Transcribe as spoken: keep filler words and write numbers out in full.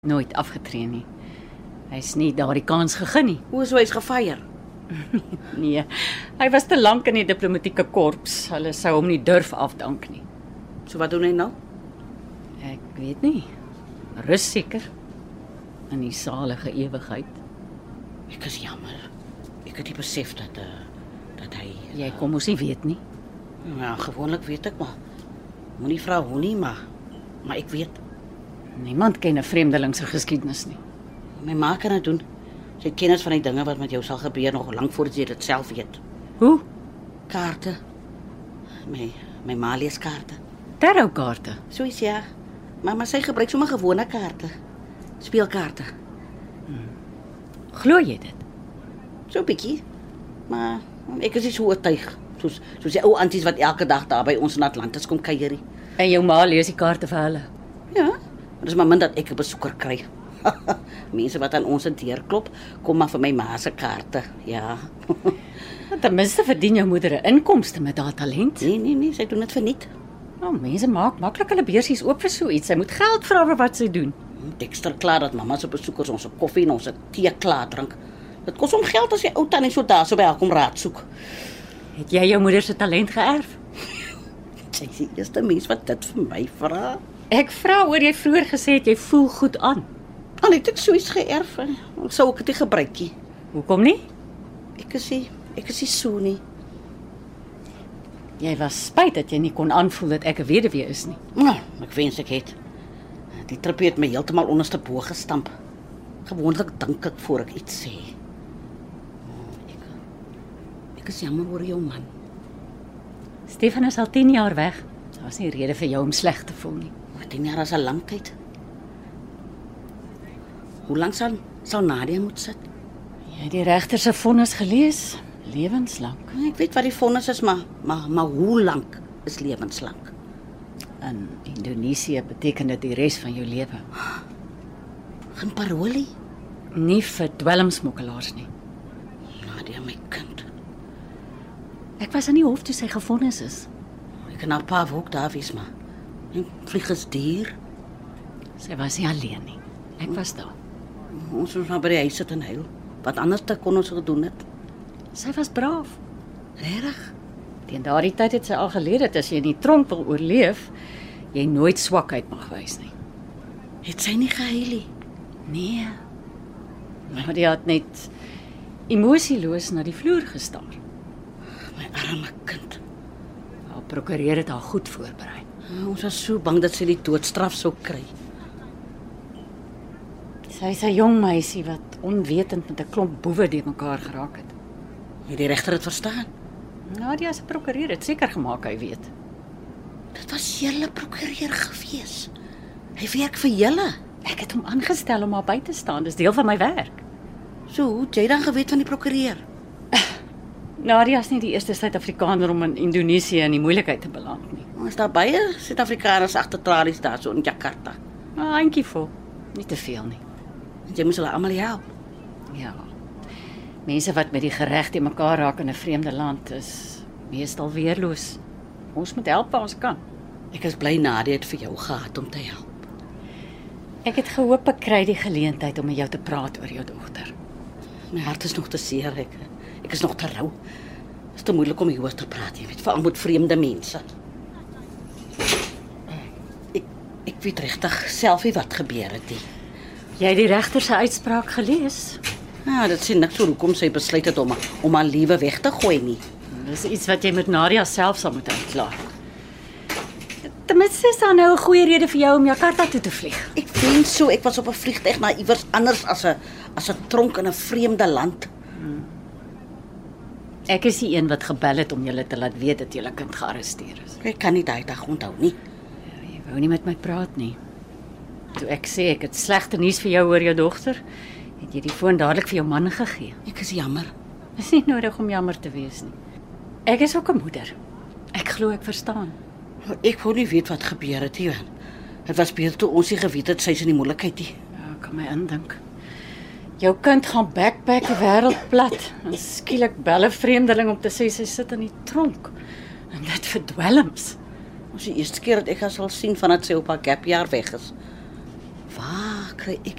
Nooit afgetree nie. Hy's nie daardie kans gegee nie. Hoe is hy gefeier? Nee, hy was te lank in die diplomatieke korps. Hulle sou hom nie durf afdank nie. So wat doen hy nou? Ek weet nie. Rus seker. In die salige ewigheid. Ek is jammer. Ek het nie besef dat uh, dat hy Jy kom mos nie weet nie. Ja, gewoonlik weet ek maar. Moenie vra hoe nie, maar maar ek weet. Niemand ken 'n vreemdeling se geskiedenis nie. My ma kan dit doen. Sy het kennis van die dinge wat met jou sal gebeur nog lank voordat jy dit self weet. Hoe? Kaarte. My my ma lees kaarte. Tarotkaarte. So is ja. Maar maar sy gebruik sommer gewone kaarte. Speelkaarte. Glo jy dit? So 'n bietjie. Maar ek is nie so oortuig. Soos soos die ou anties wat elke dag daar by ons in Atlantis kom kuier. En jou ma lees die kaarte vir hulle. Ja, maar dis maar min dat ek 'n besoeker kry. Mense wat aan ons deur klop, kom maar vir my ma se kaarte. Ja. Ten minste verdien jou moeder 'n inkomste met haar talent. Nee, nee, nee, sy doen dit vir niks. Nou, mense maak maklik hulle beursies oop vir so iets. Sy moet geld vra vir wat sy doen. Ekstra klaar dat mamma se besoekers ons koffie en ons tee klaar drink. Dit kos hom geld as jy ou tannie so daar so by haar kom raad soek. Het jy jou moeder se talent geërf? Sy is die eerste mens wat dit vir my vra. Ek vra oor jy vroeër gesê het jy voel goed aan. Al het ek so iets geërf, sou ek dit nie gebruik nie. Hoekom nie? Ek is nie, ek is nie so nie. Jy was spyt dat jy nie kon aanvoel dat ek 'n weduwee is nie. Nou, ek wens ek het. Die trippie het my heeltemal onderste bo gestamp. Gewoonlik dink ek voor ek iets sê. Ek, ek is jammer oor jou man. Stefan is al tien jaar weg. Daar's nie rede vir jou om sleg te voel nie. Maar tien jaar is 'n lang tyd. Hoe lank sal, sal Nadia moet sit? Jy het die regter se vonnis gelees? Lewenslank. Ek weet wat die vonnis is, maar, maar, maar hoe lank is lewenslank? In Indonesië beteken dit die res van jou lewe. Geen parolie? Nie vir dwelmsmokkelaars nie. Nadia, my kind. Ek was in die hof toe sy gevonnis is. Ek kan haar pa ook daar wees, maar en vlieg is duur. Sy was nie alleen nie. Ek was daar. Ons moes maar by die huis sit en huil. Wat anders te kon ons gedoen het? Sy was braaf. Regtig? Teen daardie tyd het sy al geleer dat as jy in die tronk wil oorleef, jy nooit swakheid mag wys nie. Het sy nie gehuil nie? Nee. Maar die het net emosieloos na die vloer gestaar. My arme kind. Haar prokureur het haar goed voorberei. Ons was so bang dat sy die doodstraf sou kry. Sy is 'n jong meisie wat onwetend met 'n klomp boewe die mekaar geraak het. Het die regter dit verstaan? Nadia se prokureur het seker gemaak hy weet. Dit was julle prokureur gewees. Hy werk vir julle. Ek het hom aangestel om haar by te staan. Dis deel van my werk. So, hoe het jy dan geweet van die prokureur? Nadia is nie die eerste Suid-Afrikaner om in Indonesië in die moeilikheid te beland nie. Ons daar baie Suid-Afrikaners agter tralies daar so in Jakarta. 'n Handjievol, nie te veel nie. En jy moes hulle almal help. Ja. Mense wat met die gereg te mekaar raak in 'n vreemde land is meestal weerloos. Ons moet help waar ons kan. Ek is bly Nadia het vir jou gehad om te help. Ek het gehoop ek kry die geleentheid om met jou te praat oor jou dogter. My hart is nog te seer, ek, ek is nog te rou. Dit is te moeilik om hieroor te praat, jy weet, veral met vreemde mense. Ek, ek weet regtig self nie wat gebeur het nie. Jy het die regter se uitspraak gelees? Ja, dit sê niks oor hoekom sy besluit het om, om haar lewe weg te gooi nie. Dis iets wat jy met Nadia self sal moet uitklaar. Ten minste is daar nou 'n goeie rede vir jou om Jakarta toe te vlieg. Ek wens so ek was op 'n vliegtuig na iewers anders as 'n as 'n tronk in 'n vreemde land. Hmm. Ek is die een wat gebel het om julle te laat weet dat julle kind gearresteer is. Ek kan nie daai dag onthou nie. Ja, jy wou nie met my praat nie. Toe ek sê ek het slegte nuus vir jou oor jou dogter, het jy die foon dadelik vir jou man gegee. Ek is jammer. Dis nie nodig om jammer te wees nie. Ek is ook 'n moeder. Ek glo ek verstaan. Ek wou nie weet wat gebeur het nie. Dit was beter toe ons nie geweet het sy is in die moeilikheid nie. Ja, ek kan my indink. Jou kind gaan backpack die wêreld plat en skielik bel 'n vreemdeling om te sê sy sit in die tronk. En dit vir dwelms. Ons die eerste keer dat ek haar sal sien vandat sy op haar gapjaar weg is. Waar kry ek